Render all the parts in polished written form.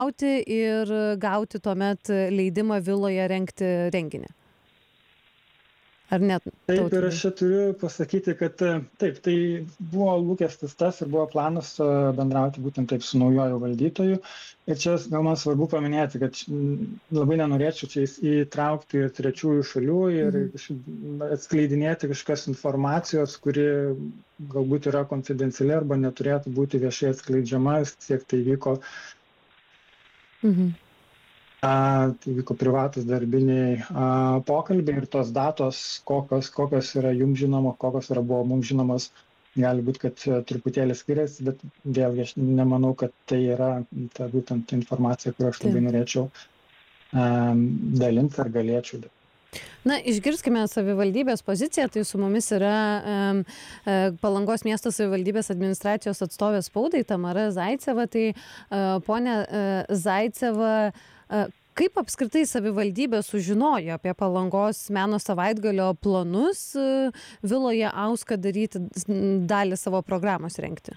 gauti ir gauti tuomet leidimą viloje rengti renginį. Ar net Taip, ir aš čia turiu pasakyti, kad taip, tai buvo lūkestis tas ir buvo planas bendrauti būtent taip su naujoju valdytoju. Ir čia gal man svarbu paminėti, kad labai nenorėčiau čia įtraukti ir trečiųjų šalių ir atskleidinėti kažkokios informacijos, kuri galbūt yra konfidenciali arba neturėtų būti viešai atskleidžiama, tiek tai vyko. Tai vyko privatus darbiniai pokalbiai ir tos datos, kokios yra jums žinoma, kokios buvo mums žinomas, gali būti, kad truputėlį skiriasi, bet vėlgi aš nemanau, kad tai yra ta būtent informacija, kurią aš labai norėčiau dalinti ar galėčiau. Na, išgirskime savivaldybės poziciją, tai su mumis yra Palangos miesto savivaldybės administracijos atstovė spaudai Tamara Zaiceva. Tai ponia Zaiceva, kaip apskritai savivaldybė sužinojo apie Palangos meno savaitgalio planus viloje Auska daryti dalį savo programos rengti?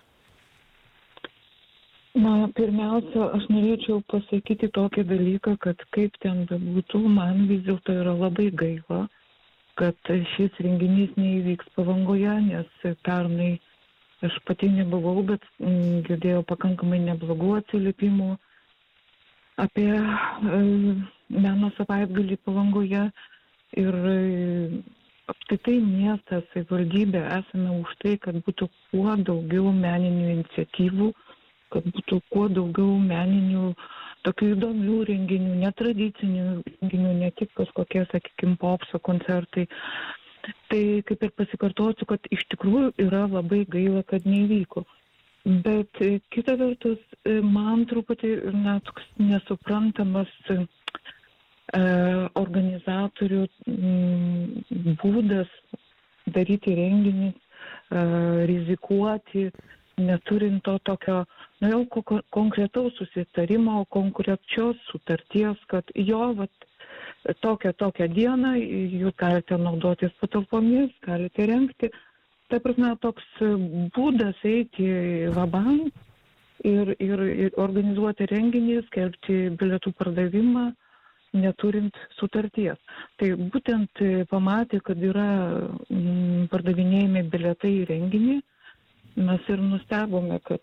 Na, pirmiausia, aš norėčiau pasakyti tokį dalyką, kad kaip ten bebūtų, man vis dėlto yra labai gaila, kad šis renginys neįvyks Palangoje, nes pernai aš pati nebuvau, bet girdėjau pakankamai neblogų atsiliepimų apie meno savaitgalį Palangoje ir apskritai miestas, savivaldybė esame už tai, kad būtų kuo daugiau meninių iniciatyvų, kad būtų kuo daugiau meninių, tokių įdomių renginių, netradicinių renginių, ne tik kažkokie, sakykime, popso koncertai. Tai kaip ir pasikartosiu, kad iš tikrųjų yra labai gaila, kad neįvyko. Bet kita vertus, man truputį toks nesuprantamas organizatorių būdas daryti renginį, rizikuoti, neturint to tokio, jau konkretaus susitarimo, konkrečios sutarties, kad tokią dieną jūs galite naudotis patalpomis, galite rengti. Tai prasme, toks būdas eiti vabank ir organizuoti renginį, skelbti bilietų pardavimą, neturint sutarties. Tai būtent pamatė, kad yra pardavinėjami bilietai į renginį, mes ir nustebome, kad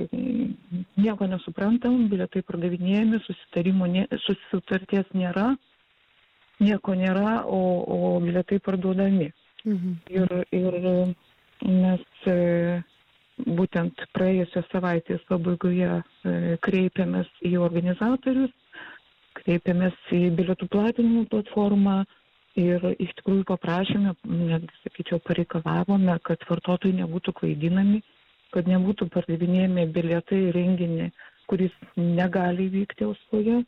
nieko nesuprantam, bilietai pardavinėjami, sutarties nėra, nieko nėra, o bilietai parduodami. Ir mes būtent praėjusios savaitės pabaigoje kreipėmės į organizatorius, kreipėmės į bilietų platinimo platformą ir iš tikrųjų paprašėme, netgi sakyčiau, pareikalavome, kad vartotojai nebūtų klaidinami, kad nebūtų pardavinėjami bilietai į renginį, kuris negali vykti Osloje.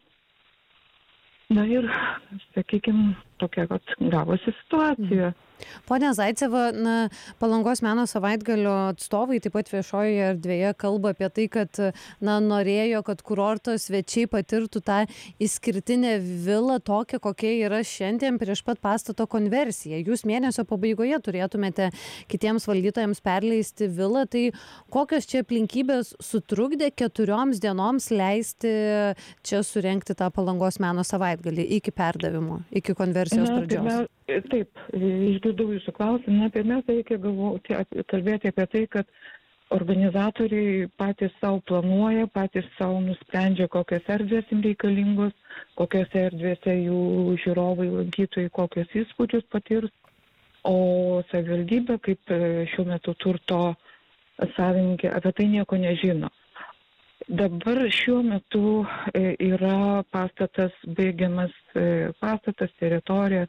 Na ir, sakykime, tokia gavosi situacija. Pone Zaiceva, Palangos meno savaitgalio atstovai taip pat viešojoje erdvėje kalba apie tai, kad norėjo, kad kurorto svečiai patirtų tą išskirtinę vilą tokią, kokia yra šiandien prieš pat pastato konversiją. Jūs mėnesio pabaigoje turėtumėte kitiems valdytojams perleisti vilą, tai kokios čia aplinkybės sutrukdė 4 dienoms leisti čia surengti tą Palangos meno savaitgalį iki perdavimo, iki konversijos pradžios? Taip, išgirdau jūsų klausimą. Pirmiausia, reikia kalbėti apie tai, kad organizatoriai patys savo planuoja, patys savo nusprendžia, kokios erdvės jums reikalingos, kokiose erdvėse jų žiūrovai, lankytojai, kokios įspūdžius patirs, o savivaldybė, kaip šiuo metu turto savininkė, apie tai nieko nežino. Dabar šiuo metu yra pastatas baigiamas, teritorija,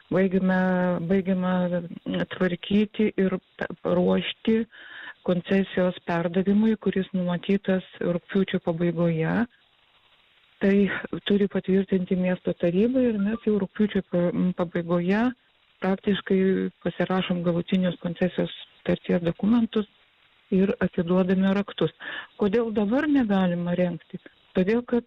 baigiama tvarkyti ir ruošti koncesijos perdavimui, kuris numatytas rugpjūčio pabaigoje. Tai turi patvirtinti miesto taryba ir mes jau rugpjūčio pabaigoje praktiškai pasirašom galutinius koncesijos sutarties dokumentus ir atiduodame raktus. Kodėl dabar negalima rengti? Todėl, kad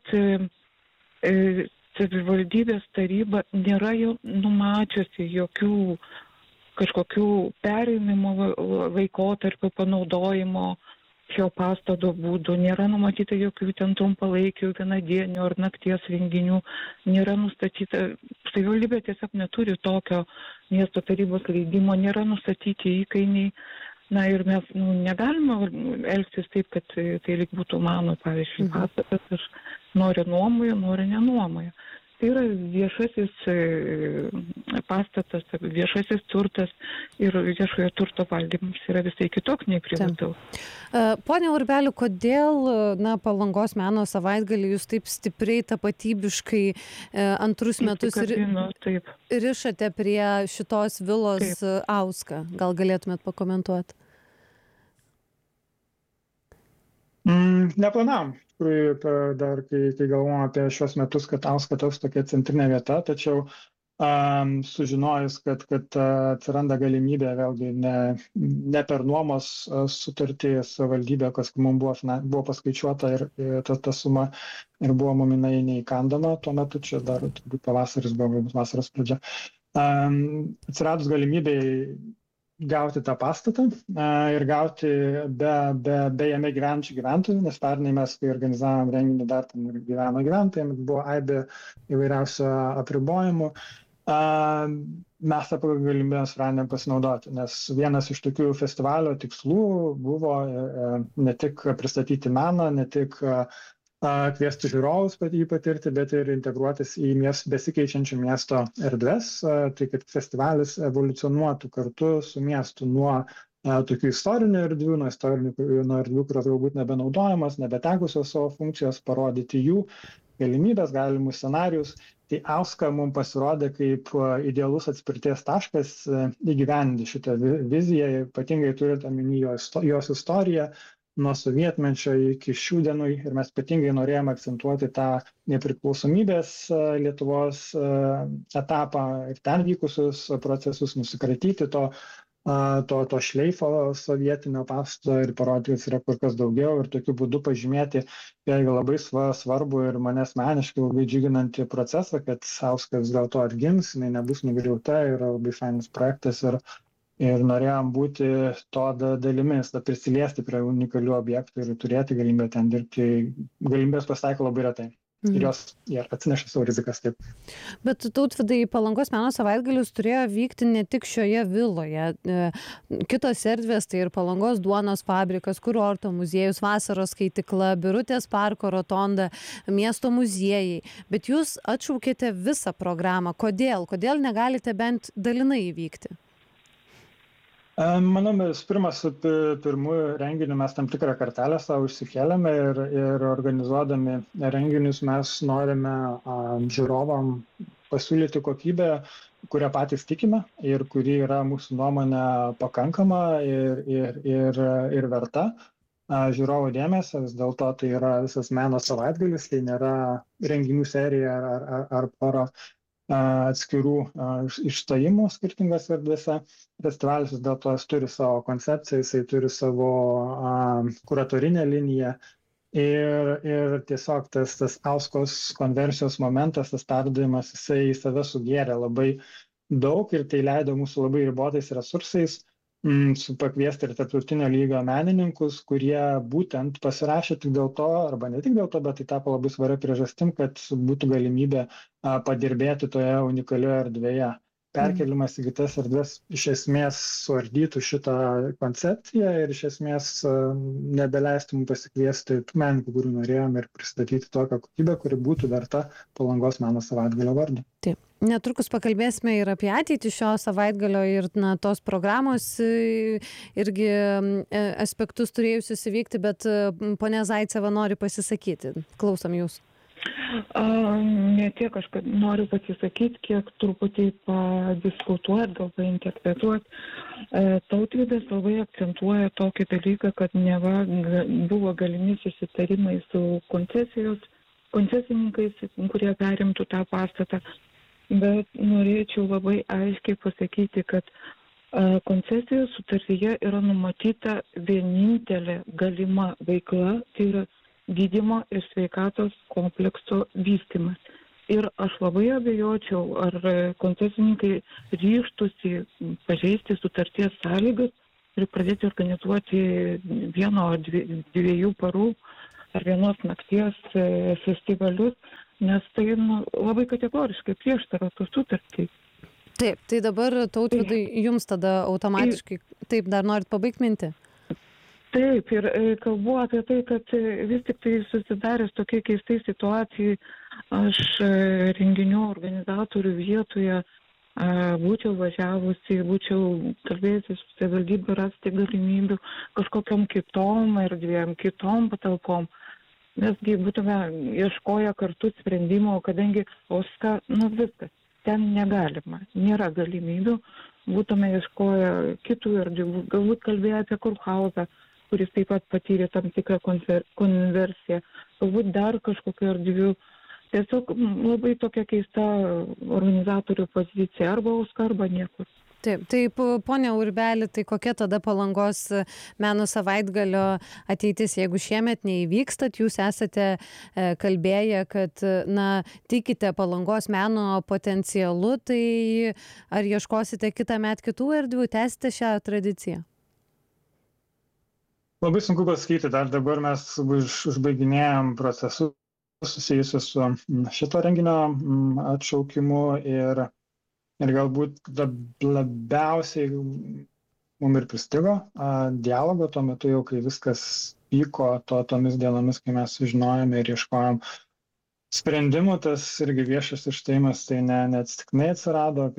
savivaldybės taryba nėra jau numačiusi jokių kažkokių perėmimo laikotarpio panaudojimo šio pastato būdų, nėra numatyta jokių ten trumpalaikių, vienadienių ar nakties renginių, nėra nustatyta, savivaldybė tiesiog neturi tokio miesto tarybos leidimo, nėra nustatyti įkainiai. Na ir mes negalime elgtis taip, kad tai lyg būtų mano, pavyzdžiui, pastatas, aš noriu nuomoju, noriu nenuomoju. Tai yra viešasis pastatas, viešasis turtas ir viešojo turto valdymas yra visai kitoks nei privataus. Pone Urbeli, kodėl Palangos meno savaitgalį jūs taip stipriai tapatybiškai antrus metus rišate prie šitos vilos Auska? Gal galėtumėt pakomentuoti? Neplanavom. Dar kai galvojom apie šios metus, kad Auska taps tokia centrinė vieta, tačiau sužinojus, kad atsiranda galimybė vėlgi ne per nuomos sutartį savivaldybė, kas mums buvo paskaičiuota ir ta suma ir buvo muminai neįkandama, tuo metu čia dar turbūt pavasaris buvo, vasaros pradžia. Atsiradus galimybėj gauti tą pastatą ir gauti be jame gyvenančių gyventojų, nes pernai mes, kai organizavom renginį, dar ten gyveno gyventojai, buvo aibė įvairiausių apribojimų. Mes tą galimybę sprendėm pasinaudoti, nes vienas iš tokių festivalio tikslų buvo ne tik pristatyti meną, ne tik kviesti žiūrovus jį patirti, bet ir integruotis į besikeičiančių miesto erdves, tai kad festivalis evoliucionuotų kartu su miestu nuo tokių istorinių erdvių, nuo erdvių, kurios galbūt nebenaudojamas, nebetekusios savo funkcijos, parodyti jų galimybės, galimus scenarius. Tai Auska mums pasirodė kaip idealus atspirties taškas įgyvendinti šitą viziją, ypatingai turint omeny jos istoriją, nuo sovietmečio iki šių dienų, ir mes ypatingai norėjome akcentuoti tą nepriklausomybės Lietuvos etapą ir ten vykusius procesus, nusikratyti to šleifo sovietinio pastato ir parodyti, kad yra kur kas daugiau, ir tokiu būdu pažymėti labai svarbu ir mane asmeniškai labai džiuginantį procesą, kad Auska vis dėlto atgims, jinai nebus nugriauta, yra labai fainas projektas ir norėjom būti to dalimis, prisiliesti prie unikalių objektų ir turėti galimybę ten dirbti. Galimybės pasitaiko labai retai. Ir jos atsineša savo rizikas taip. Bet Tautvydai, Palangos meno savaitgalis turėjo vykti ne tik šioje viloje. Kitos erdvės, tai ir Palangos duonos fabrikas, kurorto muziejus, vasaros skaitykla, Birutės parko rotonda, miesto muziejai. Bet jūs atšaukėte visą programą. Kodėl? Kodėl negalite bent dalinai įvykti? Manau, pirmųjų renginių mes tam tikrą kartelę savo išsikėlėme ir organizuodami renginius mes norime žiūrovam pasiūlyti kokybę, kurią patys tikime ir kuri yra mūsų nuomonė pakankama ir verta žiūrovų dėmesio. Vis dėlto tai yra visas meno savaitgalis, tai nėra renginių serija ar pora atskirų išstojimų skirtingose erdvėse. Festivalis vis dėlto turi savo koncepciją, jisai turi savo kuratorinę liniją ir tiesiog tas Auskos konversijos momentas, tas perdavimas, jisai į save sugėrė labai daug ir tai leido mūsų labai ribotais resursais pakviesti ir tarptautinio lygio menininkus, kurie būtent pasirašė tik dėl to, arba ne tik dėl to, bet tai tapo labai svaria priežastim, kad būtų galimybė padirbėti toje unikalioje erdvėje. Perkelimas į kitas erdves iš esmės suardytų šitą koncepciją ir iš esmės nebeleistų mums pasikviesti tų menininkų, kurių norėjom, ir pristatyti tokią kokybę, kuri būtų verta Palangos meno savaitgalio vardu. Taip. Netrukus pakalbėsime ir apie ateitį šio savaitgalio ir tos programos irgi aspektus turėjusius įvykti, bet ponia Zaiceva nori pasisakyti. Klausom jūs. Ne tiek aš noriu pasisakyti, kiek truputį padiskutuoti, gal painterpretuoti. Tautvydas labai akcentuoja tokį dalyką, kad neva buvo galimi susitarimai su koncesininkais, kurie perimtų tą pastatą. Bet norėčiau labai aiškiai pasakyti, kad koncesijos sutartyje yra numatyta vienintelė galima veikla, tai yra gydymo ir sveikatos komplekso vystymas. Ir aš labai abejočiau, ar koncesininkai ryžtųsi pažeisti sutarties sąlygas, organizatoriai pradėti organizuoti vieno ar dviejų parų ar vienos nakties festivalius, nes tai labai kategoriškai prieštarautų sutartį. Taip, tai dabar Tautvydai jums tada automatiškai, taip, dar norit pabaigti mintį? Taip, ir kalbu apie tai, kad vis tik tai susidaręs tokia keistai situacijai, aš renginių organizatorių vietoje būčiau važiavusi, būčiau kalbėjusi su savivaldybė rasti galimybių kažkokiom kitom erdvėm, kitom patalpom. Mesgi būtume ieškoję kartu sprendimo, kadangi Oskar, viskas, ten negalima, nėra galimybių, būtume ieškoję kitų erdvių, galbūt kalbėję apie Kurhauzą, kuris taip pat patyrė tam tikrą konversiją, galbūt dar kažkokių erdvių. Tiesiog labai tokia keista organizatorių pozicija, arba Oskar, arba niekur. Taip, ponia Urbeli, tai kokia tada Palangos meno savaitgalio ateitis, jeigu šiemet neįvykstat, jūs esate kalbėję, kad tikite Palangos meno potencialu, tai ar ieškosite kitąmet kitų erdvių, tęsite šią tradiciją? Labai sunku pasakyti, dar dabar mes užbaiginėjom procesus susijusius su šito renginio atšaukimu ir galbūt labiausiai mums ir pristigo dialogo tuo metu jau, kai viskas vyko tomis dienomis, kai mes sužinojome ir ieškojom sprendimų, tas irgi viešas išstojimas tai neatsitiktinai atsirado,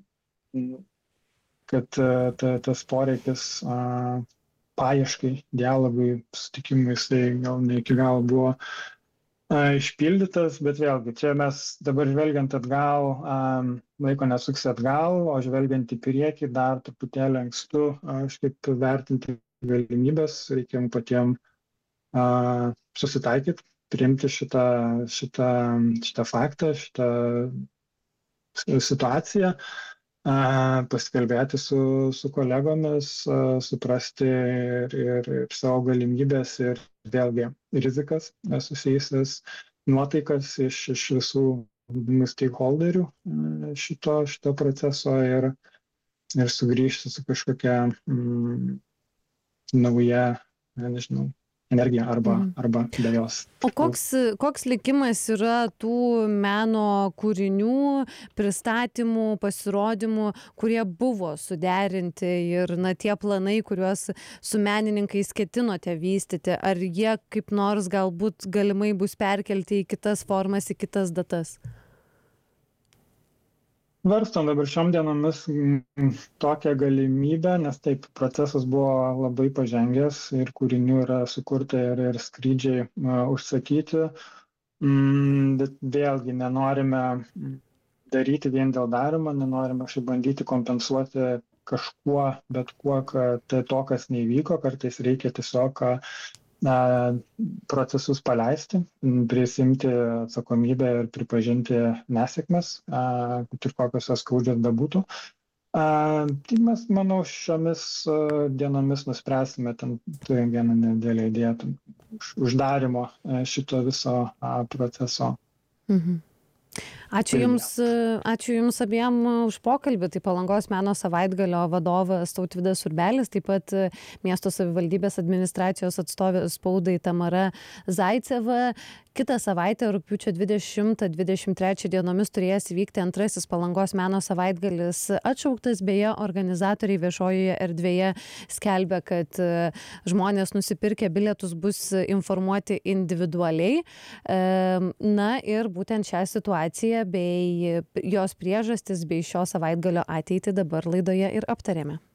kad tas poreikis paieškai, dialogui, sutikimui, jisai gal ne iki galo buvo išpildytas, bet vėlgi, čia mes dabar žvelgiant atgal, laiko nesuksi atgal, o žvelgiant į priekį dar truputėlį ankstu, kažkaip vertinti galimybės, reikia patiems susitaikyti, priimti šitą faktą, šitą situaciją, pasikalbėti su kolegomis, suprasti ir savo galimybės ir vėlgi rizikas susijusias nuotaikas iš visų stakeholderių šito proceso ir sugrįžti su kažkokia nauja, nežinau, energija arba be jos. O koks likimas yra tų meno kūrinių, pristatymų, pasirodymų, kurie buvo suderinti ir tie planai, kuriuos su menininkais ketinote vystyti, ar jie kaip nors galbūt galimai bus perkelti į kitas formas, į kitas datas? Varstom dabar šiom dienomis tokią galimybę, nes taip procesas buvo labai pažengęs ir kūrinių yra sukurta ir skrydžiai užsakyti, bet vėlgi nenorime daryti vien dėl darymo, nenorime bandyti kompensuoti kažkuo, bet kuo, kad to, kas neįvyko, kartais reikia tiesiog procesus paleisti, prisimti atsakomybę ir pripažinti nesėkmes, kad ir kokios jos skaudžios bebūtų. Tai mes, manau, šiomis dienomis nuspręsime, turim vieną nedidelę idėją uždarimo šito viso proceso. Mhm. Ačiū Jums abiem už pokalbį. Tai Palangos meno savaitgalio vadovas Tautvydas Urbelis, taip pat miesto savivaldybės administracijos atstovė spaudai Tamara Zaiceva. Kitą savaitę, rugpjūčio 20-23 dienomis turės įvykti antrasis Palangos meno savaitgalis atšauktas. Beje, organizatoriai viešojoje erdvėje skelbia, kad žmonės nusipirkę bilietus bus informuoti individualiai. Ir būtent šią situaciją bei jos priežastis bei šio savaitgalio ateitį dabar laidoje ir aptarėme.